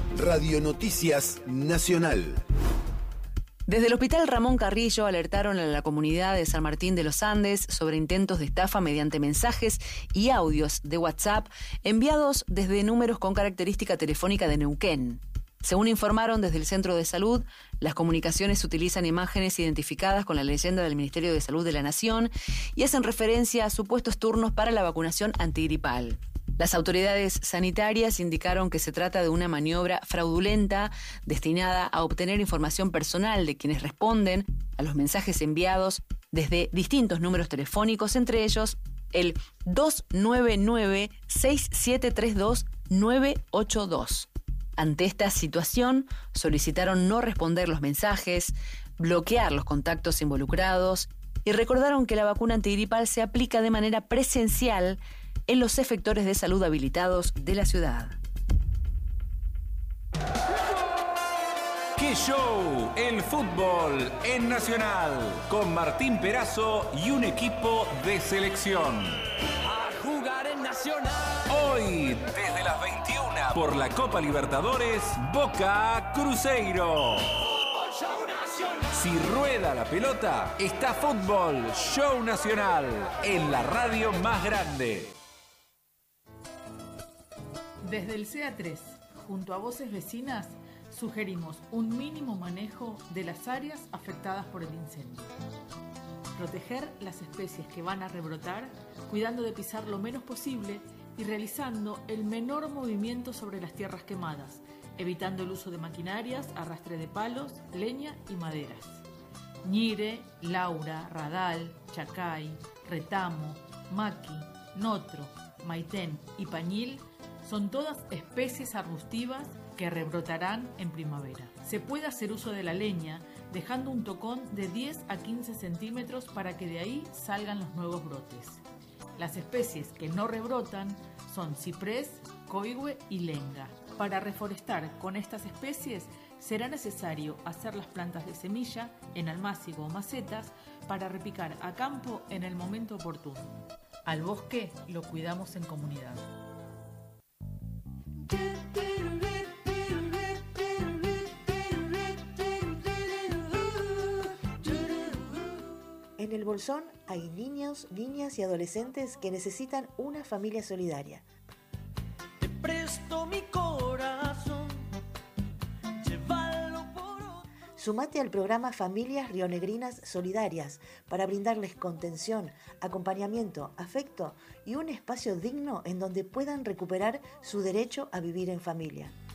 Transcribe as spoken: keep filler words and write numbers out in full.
Radio Noticias Nacional. Desde el Hospital Ramón Carrillo alertaron a la comunidad de San Martín de los Andes sobre intentos de estafa mediante mensajes y audios de WhatsApp enviados desde números con característica telefónica de Neuquén. Según informaron desde el Centro de Salud, las comunicaciones utilizan imágenes identificadas con la leyenda del Ministerio de Salud de la Nación y hacen referencia a supuestos turnos para la vacunación antigripal. Las autoridades sanitarias indicaron que se trata de una maniobra fraudulenta destinada a obtener información personal de quienes responden a los mensajes enviados desde distintos números telefónicos, entre ellos el dos nueve nueve, seis siete tres dos, nueve ocho dos. Ante esta situación, solicitaron no responder los mensajes, bloquear los contactos involucrados y recordaron que la vacuna antigripal se aplica de manera presencial en los efectores de salud habilitados de la ciudad. ¡Qué show! El fútbol en Nacional, con Martín Perazo y un equipo de selección. A jugar en Nacional. Hoy, desde las veintiuna, por la Copa Libertadores, Boca Cruzeiro. Si rueda la pelota, está Fútbol Show Nacional, en la radio más grande. Desde el C A tres, junto a Voces Vecinas, sugerimos un mínimo manejo de las áreas afectadas por el incendio. Proteger las especies que van a rebrotar, cuidando de pisar lo menos posible y realizando el menor movimiento sobre las tierras quemadas, evitando el uso de maquinarias, arrastre de palos, leña y maderas. Ñire, Laura, Radal, Chacay, Retamo, Maqui, Notro, Maitén y Pañil son todas especies arbustivas que rebrotarán en primavera. Se puede hacer uso de la leña dejando un tocón de diez a quince centímetros para que de ahí salgan los nuevos brotes. Las especies que no rebrotan son ciprés, coigüe y lenga. Para reforestar con estas especies será necesario hacer las plantas de semilla en almácigo o macetas para repicar a campo en el momento oportuno. Al bosque lo cuidamos en comunidad. En el Bolsón hay niños, niñas y adolescentes que necesitan una familia solidaria. Te presto mi corazón, llévalo por... Sumate al programa Familias Rionegrinas Solidarias para brindarles contención, acompañamiento, afecto y un espacio digno en donde puedan recuperar su derecho a vivir en familia.